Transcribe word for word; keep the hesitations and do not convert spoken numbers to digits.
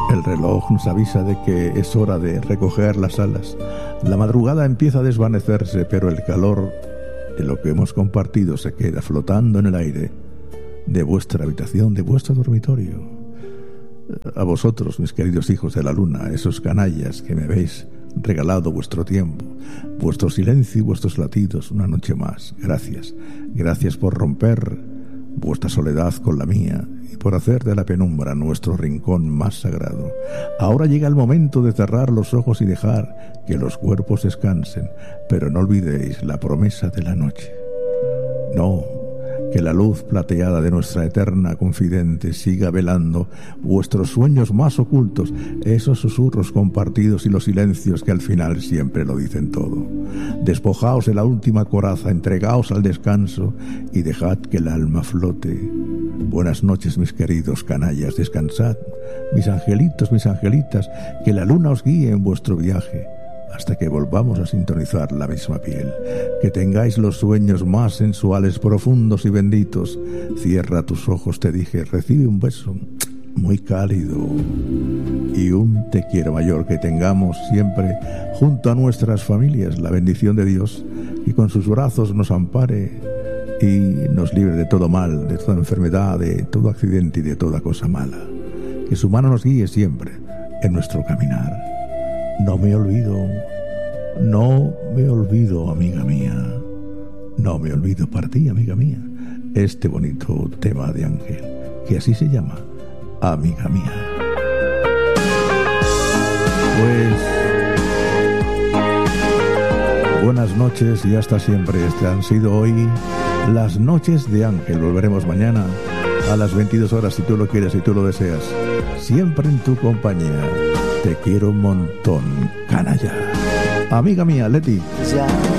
El reloj nos avisa de que es hora de recoger las alas. La madrugada empieza a desvanecerse, pero el calor de lo que hemos compartido se queda flotando en el aire de vuestra habitación, de vuestro dormitorio. A vosotros, mis queridos hijos de la luna, esos canallas que me habéis regalado vuestro tiempo, vuestro silencio y vuestros latidos una noche más. Gracias. Gracias por romper vuestra soledad con la mía y por hacer de la penumbra nuestro rincón más sagrado. Ahora llega el momento de cerrar los ojos y dejar que los cuerpos descansen, pero no olvidéis la promesa de la noche. No, que la luz plateada de nuestra eterna confidente siga velando vuestros sueños más ocultos, esos susurros compartidos y los silencios que al final siempre lo dicen todo. Despojaos de la última coraza, entregaos al descanso y dejad que el alma flote. Buenas noches, mis queridos canallas, descansad, mis angelitos, mis angelitas, que la luna os guíe en vuestro viaje, hasta que volvamos a sintonizar la misma piel. Que tengáis los sueños más sensuales, profundos y benditos. Cierra tus ojos, te dije, recibe un beso muy cálido y un te quiero mayor. Que tengamos siempre junto a nuestras familias la bendición de Dios, y con sus brazos nos ampare y nos libre de todo mal, de toda enfermedad, de todo accidente y de toda cosa mala. Que su mano nos guíe siempre en nuestro caminar. No me olvido, no me olvido, amiga mía, no me olvido para ti, amiga mía, este bonito tema de Ángel, que así se llama, Amiga Mía. Pues buenas noches y hasta siempre. Este han sido hoy las noches de Ángel. Volveremos mañana a las veintidós horas, si tú lo quieres, si tú lo deseas, siempre en tu compañía. Te quiero un montón, canalla. Amiga mía, Leti. Ya.